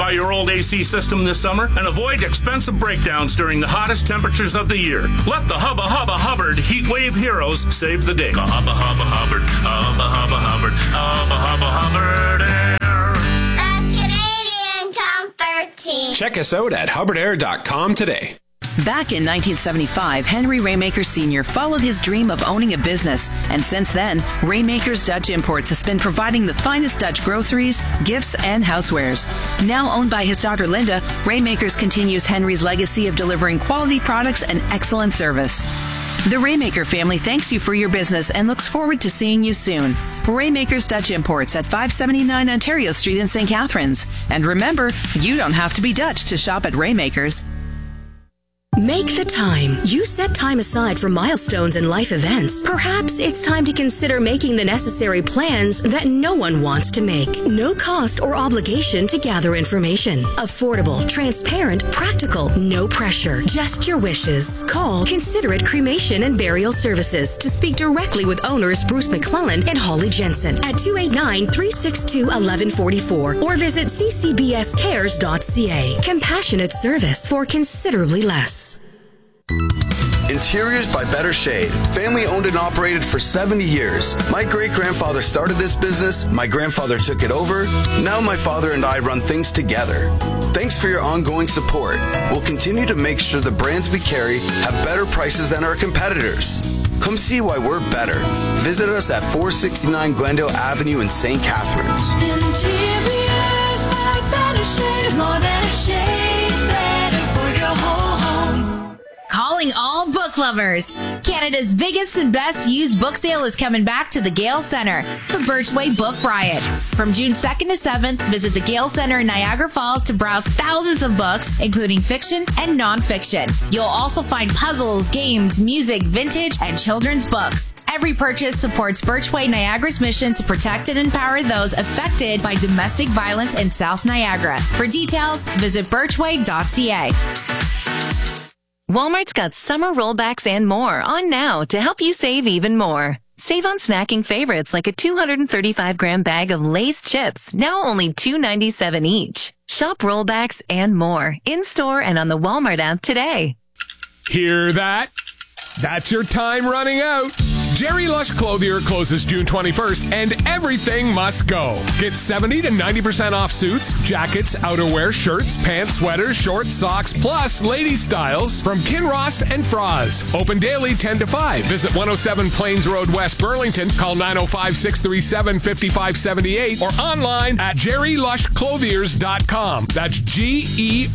Simplify your old AC system this summer and avoid expensive breakdowns during the hottest temperatures of the year. Let the Hubba Hubba Hubbard Heat Wave Heroes save the day. Hubba Hubba Hubbard, Hubba Hubba Hubbard, Hubba Hubba Hubbard Air. The Canadian Comfort Team. Check us out at hubbardair.com today. Back in 1975, Henry Raymaker Sr. followed his dream of owning a business, and since then, Raymaker's Dutch Imports has been providing the finest Dutch groceries, gifts, and housewares. Now owned by his daughter Linda, Raymakers continues Henry's legacy of delivering quality products and excellent service. The Raymaker family thanks you for your business and looks forward to seeing you soon. Raymaker's Dutch Imports at 579 Ontario Street in St. Catharines. And remember, you don't have to be Dutch to shop at Raymaker's. Make the time. You set time aside for milestones and life events. Perhaps it's time to consider making the necessary plans that no one wants to make. No cost or obligation to gather information. Affordable, transparent, practical, no pressure. Just your wishes. Call Considerate Cremation and Burial Services to speak directly with owners Bruce McClellan and Holly Jensen at 289-362-1144 or visit ccbscares.ca. Compassionate service for considerably less. Interiors by Better Shade. Family owned and operated for 70 years. My great-grandfather started this business. My grandfather took it over. Now my father and I run things together. Thanks for your ongoing support. We'll continue to make sure the brands we carry have better prices than our competitors. Come see why we're better. Visit us at 469 Glendale Avenue in St. Catharines. Interiors by Better Shade. More than a shade, better for your whole home. Calling all book lovers. Canada's biggest and best used book sale is coming back to the Gale Centre, the Birchway Book Riot. From June 2nd to 7th, visit the Gale Centre in Niagara Falls to browse thousands of books, including fiction and non-fiction. You'll also find puzzles, games, music, vintage, and children's books. Every purchase supports Birchway Niagara's mission to protect and empower those affected by domestic violence in South Niagara. For details, visit birchway.ca. Walmart's got summer rollbacks and more on now to help you save even more. Save on snacking favorites like a 235-gram bag of Lay's chips, now only $2.97 each. Shop rollbacks and more in-store and on the Walmart app today. Hear that? That's your time running out. Jerry Lush Clothier closes June 21st, and everything must go. Get 70 to 90% off suits, jackets, outerwear, shirts, pants, sweaters, shorts, socks, plus lady styles from Kinross and Froz. Open daily 10 to 5. Visit 107 Plains Road, West Burlington. Call 905-637-5578 or online at jerrylushclothiers.com. That's Gerry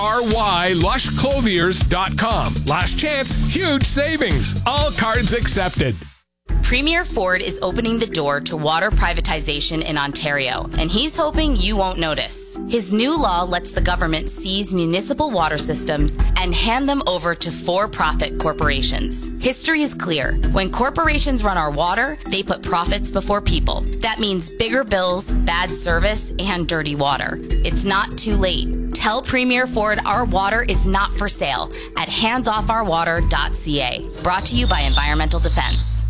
lushclothiers.com. Last chance, huge savings. All cards accepted. Premier Ford is opening the door to water privatization in Ontario, and he's hoping you won't notice. His new law lets the government seize municipal water systems and hand them over to for-profit corporations. History is clear. When corporations run our water, they put profits before people. That means bigger bills, bad service, and dirty water. It's not too late. Tell Premier Ford our water is not for sale at handsoffourwater.ca. Brought to you by Environmental Defense.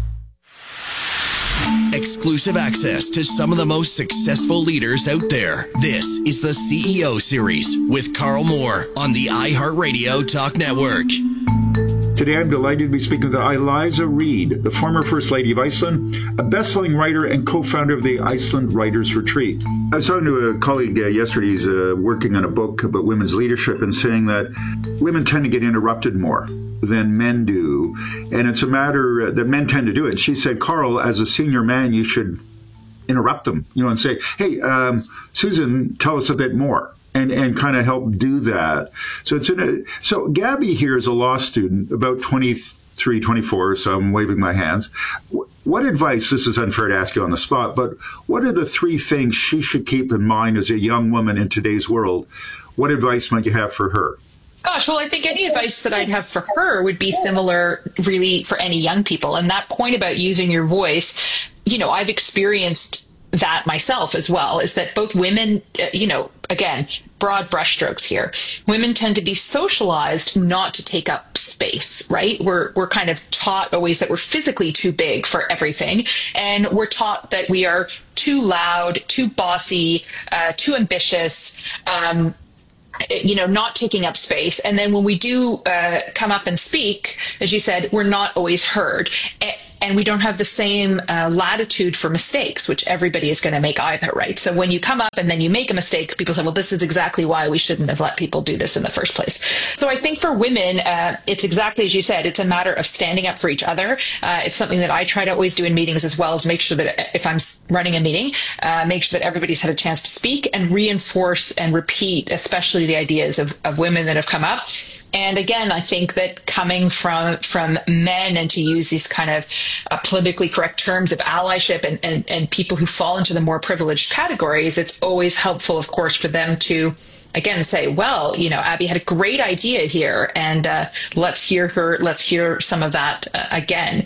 Exclusive access to some of the most successful leaders out there. This is the CEO Series with Carl Moore on the iHeartRadio Talk Network. Today I'm delighted to be speaking with Eliza Reid, the former First Lady of Iceland, a best-selling writer and co-founder of the Iceland Writers Retreat. I was talking to a colleague yesterday who's working on a book about women's leadership and saying that women tend to get interrupted more than men do, and it's a matter that men tend to do it. And she said, Carl, as a senior man, you should interrupt them, and say, hey, Susan, tell us a bit more. And kind of help do that. So Gabby here is a law student, about 23, 24, so I'm waving my hands. What advice, this is unfair to ask you on the spot, but what are the three things she should keep in mind as a young woman in today's world? What advice might you have for her? Gosh, well, I think any advice that I'd have for her would be similar, really, for any young people. And that point about using your voice, I've experienced that myself as well, is that both women, again, broad brushstrokes here. Women tend to be socialized not to take up space, right? We're kind of taught always that we're physically too big for everything. And we're taught that we are too loud, too bossy, too ambitious, not taking up space. And then when we do come up and speak, as you said, we're not always heard. And we don't have the same latitude for mistakes, which everybody is going to make either, right? So when you come up and then you make a mistake, people say, well, this is exactly why we shouldn't have let people do this in the first place. So I think for women, it's exactly as you said, it's a matter of standing up for each other. It's something that I try to always do in meetings as well, is make sure that if I'm running a meeting, make sure that everybody's had a chance to speak and reinforce and repeat, especially the ideas of women that have come up. And again, I think that coming from men, and to use these kind of politically correct terms of allyship and people who fall into the more privileged categories, it's always helpful, of course, for them to, again, say, well, Abby had a great idea here, and let's hear some of that again.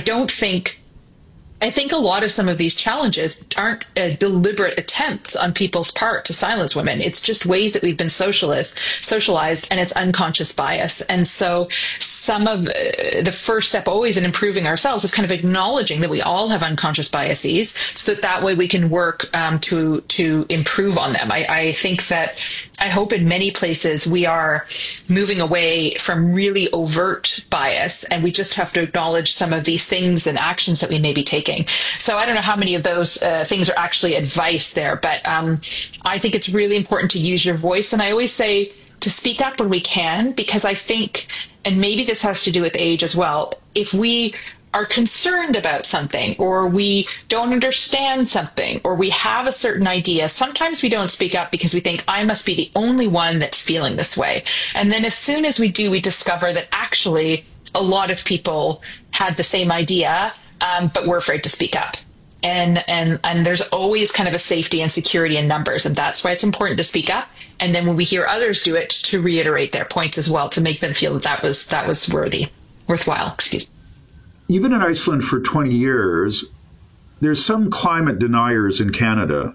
I think a lot of some of these challenges aren't deliberate attempts on people's part to silence women. It's just ways that we've been socialized, and it's unconscious bias. And so some of the first step always in improving ourselves is kind of acknowledging that we all have unconscious biases, so that way we can work to improve on them. I think that, I hope in many places we are moving away from really overt bias, and we just have to acknowledge some of these things and actions that we may be taking. So I don't know how many of those things are actually advice there, but I think it's really important to use your voice. And I always say to speak up when we can, because I think, and maybe this has to do with age as well, if we are concerned about something, or we don't understand something, or we have a certain idea, sometimes we don't speak up because we think, I must be the only one that's feeling this way. And then as soon as we do, we discover that actually a lot of people had the same idea, but we're afraid to speak up. And there's always kind of a safety and security in numbers, and that's why it's important to speak up. And then when we hear others do it, to reiterate their points as well, to make them feel that was worthwhile. Excuse me. You've been in Iceland for 20 years. There's some climate deniers in Canada.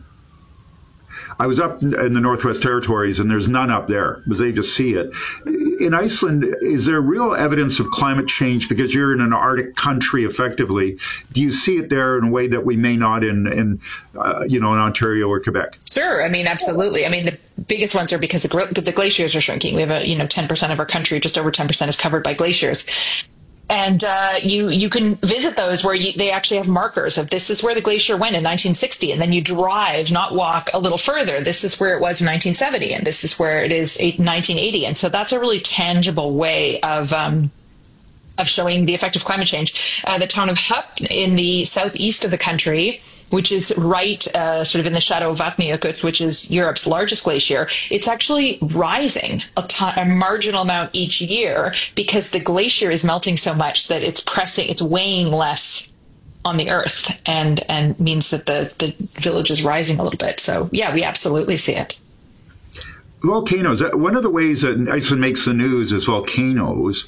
I was up in the Northwest Territories, and there's none up there because they just see it. In Iceland, is there real evidence of climate change? Because you're in an Arctic country, effectively. Do you see it there in a way that we may not in Ontario or Quebec? Sure. I mean, absolutely. I mean, the biggest ones are because the glaciers are shrinking. We have 10% of our country, just over 10% is covered by glaciers. And you can visit those where they actually have markers of, this is where the glacier went in 1960, and then you drive, not walk, a little further. This is where it was in 1970, and this is where it is in 1980. And so that's a really tangible way of showing the effect of climate change. The town of Hup in the southeast of the country, which is right sort of in the shadow of Vatnajökull, which is Europe's largest glacier, it's actually rising a marginal amount each year, because the glacier is melting so much that it's weighing less on the earth, and means that the village is rising a little bit. So yeah, we absolutely see it. Volcanoes. One of the ways that Iceland makes the news is volcanoes.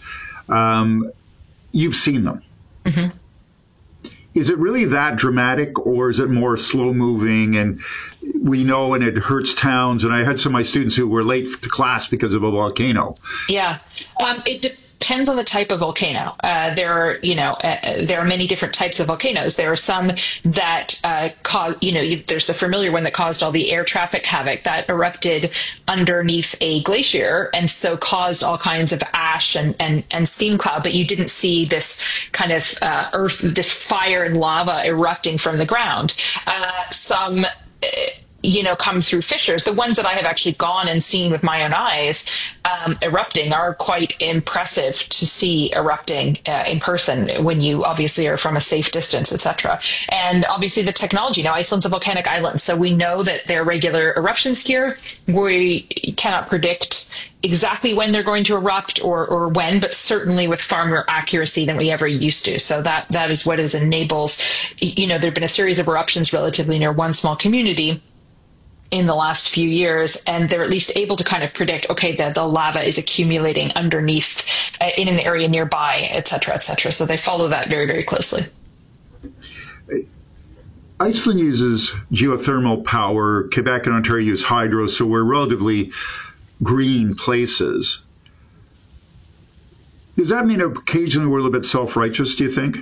You've seen them. Mm-hmm. Is it really that dramatic, or is it more slow moving and we know, and it hurts towns? And I had some of my students who were late to class because of a volcano. Yeah. It depends on the type of volcano. There are many different types of volcanoes. There are some that cause, there's the familiar one that caused all the air traffic havoc, that erupted underneath a glacier, and so caused all kinds of ash and steam cloud. But you didn't see this kind of this fire and lava erupting from the ground. Some come through fissures. The ones that I have actually gone and seen with my own eyes erupting are quite impressive to see erupting in person, when you obviously are from a safe distance, etc. And obviously the technology. Now, Iceland's a volcanic island, so we know that there are regular eruptions here. We cannot predict exactly when they're going to erupt or when, but certainly with far more accuracy than we ever used to. So that is what enables, there have been a series of eruptions relatively near one small community in the last few years, and they're at least able to kind of predict, okay, the lava is accumulating underneath in an area nearby, et cetera, et cetera. So they follow that very, very closely. Iceland uses geothermal power. Quebec and Ontario use hydro, so we're relatively green places. Does that mean occasionally we're a little bit self-righteous, do you think?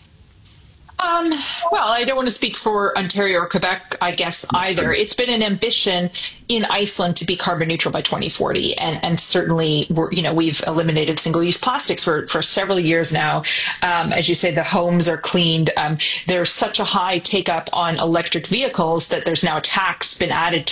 Well, I don't want to speak for Ontario or Quebec, I guess, either. It's been an ambition in Iceland to be carbon neutral by 2040. And certainly, we've eliminated single-use plastics for several years now. As you say, the homes are cleaned. There's such a high take-up on electric vehicles that there's now a tax been added